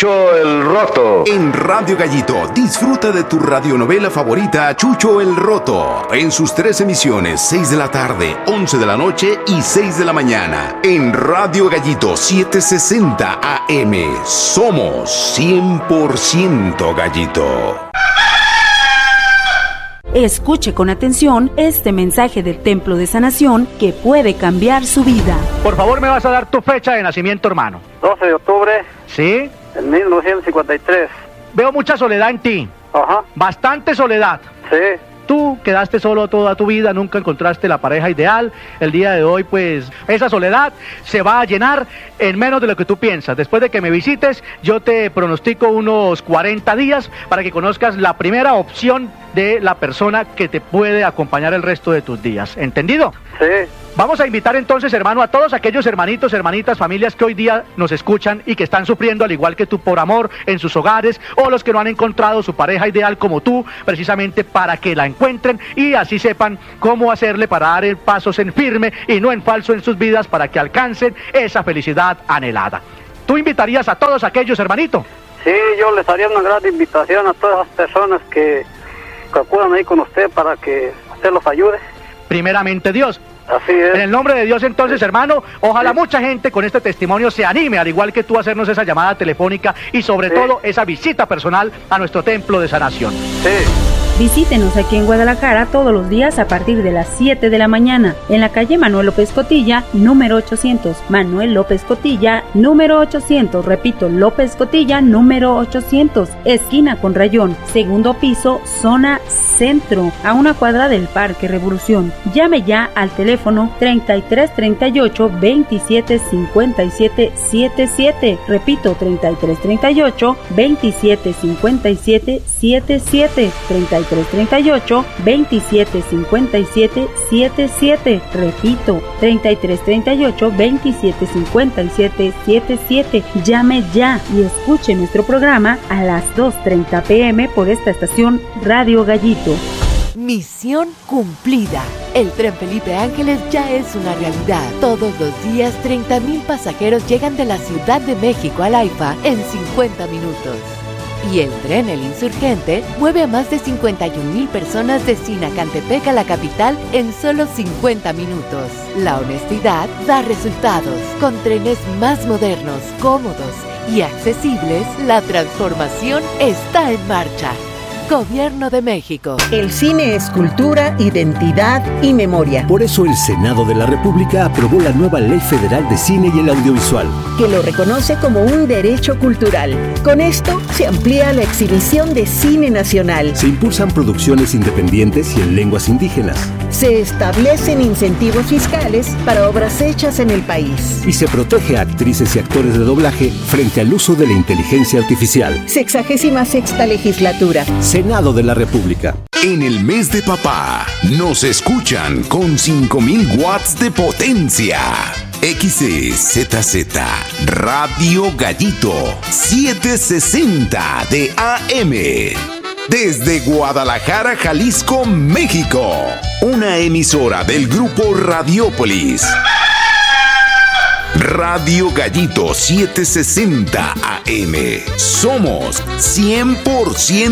Chucho el Roto. En Radio Gallito, disfruta de tu radionovela favorita, Chucho el Roto. En sus 3 emisiones, 6 de la tarde, 11 de la noche y 6 de la mañana. En Radio Gallito, 760 AM. Somos 100% Gallito. Escuche con atención este mensaje del Templo de Sanación que puede cambiar su vida. Por favor, me vas a dar tu fecha de nacimiento, hermano. 12 de octubre. ¿Sí? En 1953. Veo mucha soledad en ti. Ajá. Bastante soledad. Sí. Tú quedaste solo toda tu vida, nunca encontraste la pareja ideal. El día de hoy, pues, esa soledad se va a llenar en menos de lo que tú piensas. Después de que me visites, yo te pronostico unos 40 días para que conozcas la primera opción de la persona que te puede acompañar el resto de tus días. ¿Entendido? Sí. Vamos a invitar entonces, hermano, a todos aquellos hermanitos, hermanitas, familias que hoy día nos escuchan y que están sufriendo al igual que tú por amor en sus hogares, o los que no han encontrado su pareja ideal como tú, precisamente para que la encuentren y así sepan cómo hacerle para dar pasos en firme y no en falso en sus vidas para que alcancen esa felicidad anhelada. ¿Tú invitarías a todos aquellos, hermanito? Sí, yo les haría una gran invitación a todas las personas que acudan ahí con usted para que usted los ayude. Primeramente Dios. Así es. En el nombre de Dios entonces, hermano, ojalá mucha gente con este testimonio se anime, al igual que tú, a hacernos esa llamada telefónica y sobre todo esa visita personal a nuestro templo de sanación. Sí. Visítenos aquí en Guadalajara todos los días a partir de las 7 de la mañana, en la calle Manuel López Cotilla, número 800. Manuel López Cotilla, número 800. Repito, López Cotilla, número 800. Esquina con Rayón, segundo piso, zona centro, a una cuadra del Parque Revolución. Llame ya al teléfono 3338 27 57 77. Repito, 3338 27 57 77. 3338 27 57 77. Repito, 3338 27 57 77. Llame ya y escuche nuestro programa a las 2:30 p.m. por esta estación Radio Gallito. Misión cumplida. El tren Felipe Ángeles ya es una realidad. Todos los días 30,000 pasajeros llegan de la Ciudad de México al AIFA en 50 minutos. Y el tren El Insurgente mueve a más de 51,000 personas de Sinacantepec a la capital en solo 50 minutos. La honestidad da resultados. Con trenes más modernos, cómodos y accesibles, la transformación está en marcha. Gobierno de México. El cine es cultura, identidad y memoria. Por eso el Senado de la República aprobó la nueva Ley Federal de Cine y el Audiovisual, que lo reconoce como un derecho cultural. Con esto se amplía la exhibición de cine nacional. Se impulsan producciones independientes y en lenguas indígenas. Se establecen incentivos fiscales para obras hechas en el país. Y se protege a actrices y actores de doblaje frente al uso de la inteligencia artificial. 66ª legislatura. Senado de la República. En el mes de papá, nos escuchan con 5,000 watts de potencia. XCZZ Radio Gallito 760 de AM. Desde Guadalajara, Jalisco, México. Una emisora del grupo Radiópolis. Radio Gallito 760 AM. Somos 100%